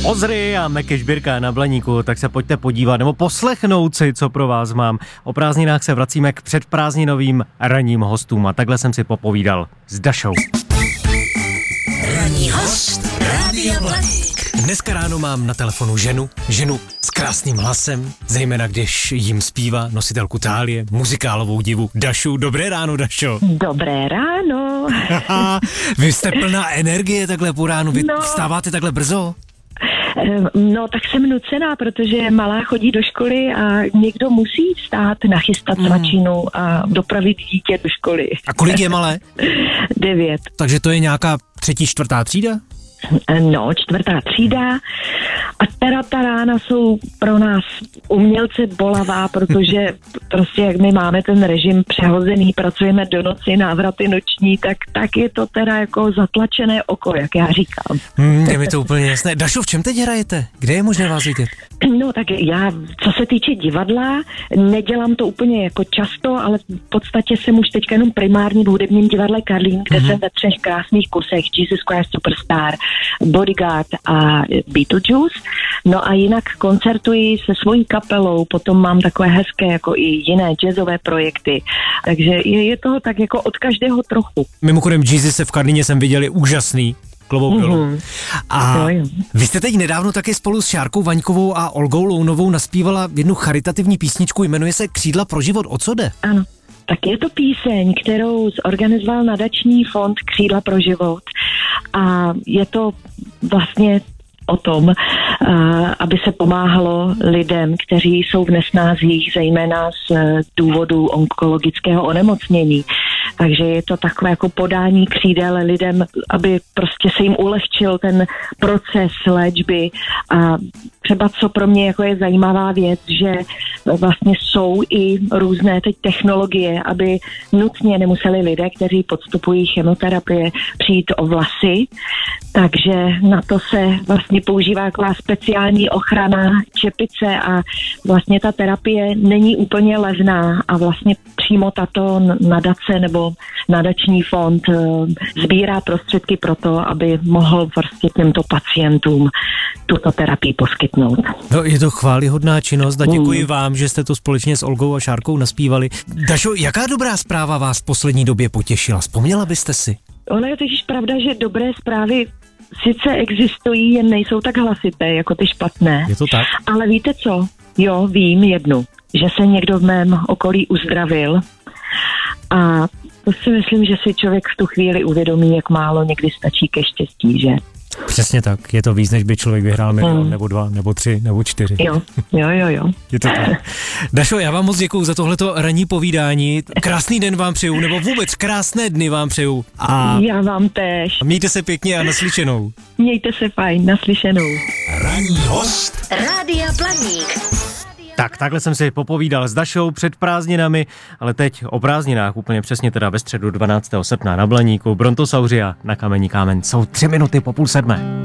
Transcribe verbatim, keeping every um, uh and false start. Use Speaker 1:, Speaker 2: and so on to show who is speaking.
Speaker 1: Ozry a Meky Žbírka na Blaníku, tak se pojďte podívat nebo poslechnout si, co pro vás mám. O prázdninách se vracíme k předprázdninovým ranním hostům a takhle jsem si popovídal s Dašou.
Speaker 2: Ranní host Rádia Blaník.
Speaker 1: Dneska ráno mám na telefonu ženu, ženu s krásným hlasem, zejména když jim zpívá nositelku tálie, muzikálovou divu Dašu. Dobré ráno, Dašo.
Speaker 3: Dobré ráno.
Speaker 1: Vy jste plná energie takhle po ránu, vy
Speaker 3: no.
Speaker 1: vstáváte takhle brzo?
Speaker 3: No, tak jsem nucená, protože malá chodí do školy a někdo musí vstát, nachystat
Speaker 1: hmm.
Speaker 3: svačinu a dopravit dítě do školy.
Speaker 1: A kolik je malé?
Speaker 3: Devět.
Speaker 1: Takže to je nějaká třetí, čtvrtá třída?
Speaker 3: No, čtvrtá třída. A teda ta rána jsou pro nás umělce bolavá, protože prostě jak my máme ten režim přehozený, pracujeme do noci, návraty noční, tak, tak je to teda jako zatlačené oko, jak já říkám.
Speaker 1: Hmm, je mi to úplně jasné. Dašo, v čem teď hrajete? Kde je možné vás vidět?
Speaker 3: No tak já, co se týče divadla, nedělám to úplně jako často, ale v podstatě jsem už teďka jenom primární v hudebním divadle Karlín, kde mm-hmm. jsem ve třech krásných kusech Jesus Christ Superstar, Bodyguard a Beetlejuice. No a jinak koncertuji se svojí kapelou, potom mám takové hezké jako i jiné jazzové projekty. Takže je, je toho tak jako od každého trochu.
Speaker 1: Mimochodem Jesus se v Karlíně jsem viděl, je úžasný. Klobouk dolů. Mm-hmm. A
Speaker 3: jo, jo.
Speaker 1: Vy jste teď nedávno taky spolu s Šárkou Vaňkovou a Olgou Lounovou naspívala jednu charitativní písničku, jmenuje se Křídla pro život. O co jde?
Speaker 3: Ano. Tak je to píseň, kterou zorganizoval nadační fond Křídla pro život. A je to vlastně o tom, aby se pomáhalo lidem, kteří jsou v nesnázích, zejména z důvodu onkologického onemocnění. Takže je to takové jako podání křídel lidem, aby prostě se jim ulehčil ten proces léčby. A třeba co pro mě jako je zajímavá věc, že vlastně jsou i různé teď technologie, aby nutně nemuseli lidé, kteří podstupují chemoterapie, přijít o vlasy. Takže na to se vlastně používá taková speciální ochrana čepice a vlastně ta terapie není úplně levná a vlastně přímo tato nadace nebo nadační fond sbírá prostředky pro to, aby mohl vlastně těmto pacientům tuto terapii poskytnout.
Speaker 1: No, je to chvályhodná činnost a děkuji hmm. vám, že jste to společně s Olgou a Šárkou naspívali. Dašo, jaká dobrá zpráva vás v poslední době potěšila? Vzpomněla byste si?
Speaker 3: Ono je totiž pravda, že dobré zprávy sice existují, jen nejsou tak hlasité jako ty špatné.
Speaker 1: Je to tak?
Speaker 3: Ale víte co? Jo, vím jednu, že se někdo v mém okolí uzdravil a to si myslím, že si člověk v tu chvíli uvědomí, jak málo někdy stačí ke štěstí, že?
Speaker 1: Přesně tak. Je to víc, než by člověk vyhrál milion, hmm. nebo dva, nebo tři, nebo čtyři.
Speaker 3: Jo, jo, jo, jo.
Speaker 1: Je to tak. Dašo, já vám moc děkuju za tohleto ranní povídání. Krásný den vám přeju, nebo vůbec krásné dny vám přeju. A
Speaker 3: já vám též.
Speaker 1: Mějte se pěkně a naslyšenou.
Speaker 3: Mějte se fajn, naslyšenou.
Speaker 2: Ranní host Rádia Blaník.
Speaker 1: Tak, takhle jsem si popovídal s Dašou před prázdninami, ale teď o prázdninách, úplně přesně teda ve středu dvanáctého srpna na Blaníku, Brontosauřia na Kamení Kámen. Jsou tři minuty po půl sedmé.